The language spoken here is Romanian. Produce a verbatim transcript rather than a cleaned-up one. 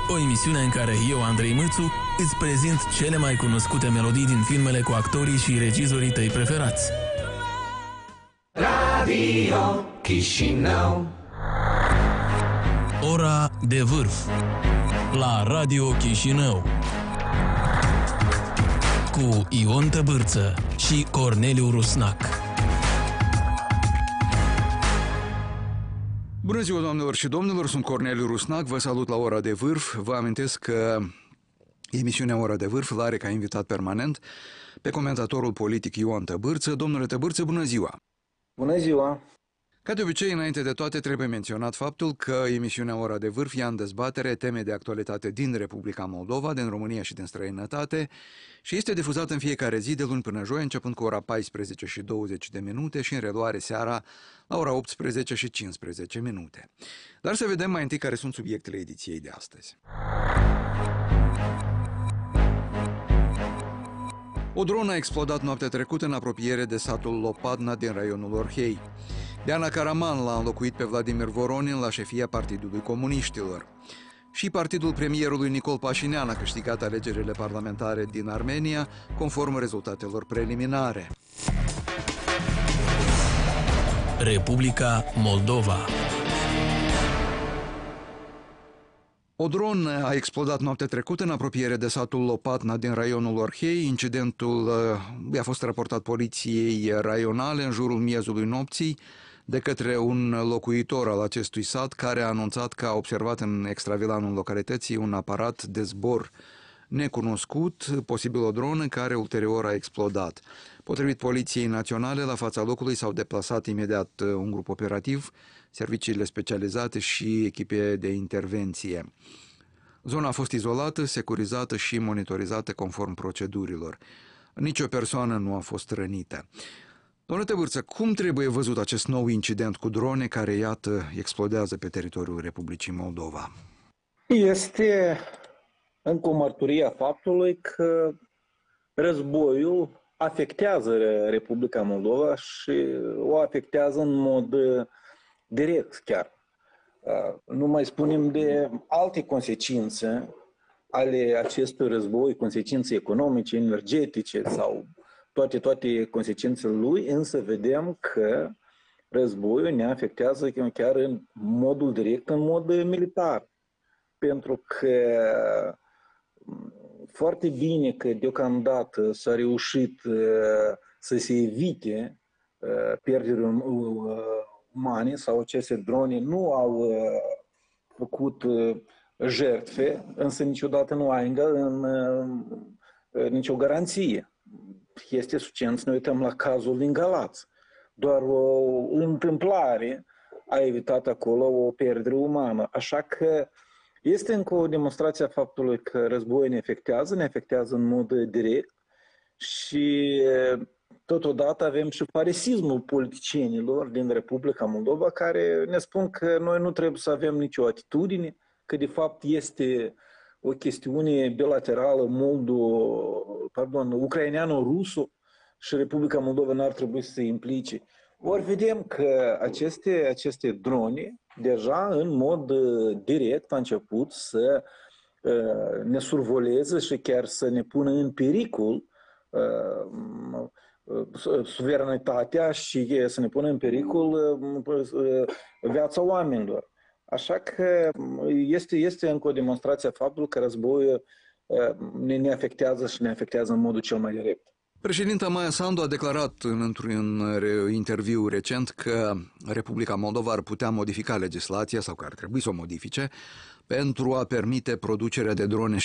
o emisiune în care eu, Andrei Mâțu, îți prezint cele mai cunoscute melodii din filmele cu actorii și regizorii tăi preferați. Radio Chișinău. Ora de vârf la Radio Chișinău cu Ion Tăbârță și Corneliu Rusnac. Bună ziua, doamnelor și domnilor, sunt Corneliu Rusnac, vă salut la Ora de Vârf. Vă amintesc că emisiunea Ora de Vârf l-are ca invitat permanent pe comentatorul politic Ion Tăbârță. Domnule Tăbârță, bună ziua! Bună ziua! Ca de obicei, înainte de toate, trebuie menționat faptul că emisiunea Ora de Vârf ia în dezbatere teme de actualitate din Republica Moldova, din România și din străinătate și este difuzată în fiecare zi de luni până joi, începând cu ora paisprezece și douăzeci de minute și în reluare seara la ora optsprezece și cincisprezece minute. Dar să vedem mai întâi care sunt subiectele ediției de astăzi. O dronă a explodat noaptea trecută în apropiere de satul Lopadna din raionul Orhei. Diana Karaman l-a înlocuit pe Vladimir Voronin la șefia Partidului Comuniștilor. Și partidul premierului Nicol Pașinian a câștigat alegerile parlamentare din Armenia, conform rezultatelor preliminare. Republica Moldova. O dronă a explodat noaptea trecută în apropiere de satul Lopatna din raionul Orhei. Incidentul uh, a fost raportat poliției raionale în jurul miezului nopții de către un locuitor al acestui sat care a anunțat că a observat în extravilanul localității un aparat de zbor necunoscut, posibil o dronă, care ulterior a explodat. Potrivit Poliției Naționale, la fața locului s-au deplasat imediat un grup operativ, serviciile specializate și echipe de intervenție. Zona a fost izolată, securizată și monitorizată conform procedurilor. Nici o persoană nu a fost rănită. Domnule Tăbârță, cum trebuie văzut acest nou incident cu drone care, iată, explodează pe teritoriul Republicii Moldova? Este încă o mărturie a faptului că războiul afectează Republica Moldova și o afectează în mod direct chiar. Nu mai spunem de alte consecințe ale acestui război, consecințe economice, energetice sau toate, toate consecințele lui, însă vedem că războiul ne afectează chiar în modul direct, în mod militar. Pentru că foarte bine că deocamdată s-a reușit să se evite pierderile umane sau aceste drone nu au făcut jertfe, însă niciodată nu ai în, în nicio garanție. Este suficient să ne uităm la cazul din Galați. Doar o întâmplare a evitat acolo o pierdere umană. Așa că este încă o demonstrație a faptului că războiul ne afectează, ne afectează în mod direct și totodată avem și farisismul politicienilor din Republica Moldova care ne spun că noi nu trebuie să avem nicio atitudine, că de fapt este o chestiune bilaterală moldo, pardon, ucraineano-rusă și Republica Moldova n-ar trebui să se implice. Ori vedem că aceste, aceste drone deja în mod direct a început să uh, ne survoleze și chiar să ne pună în pericol uh, suveranitatea și să ne pună în pericol uh, viața oamenilor. Așa că este, este încă o demonstrație a faptului că războiul ne, ne afectează și ne afectează în modul cel mai direct. Președinta Maia Sandu a declarat într-un interviu recent că Republica Moldova ar putea modifica legislația sau că ar trebui să o modifice pentru a permite producerea de drone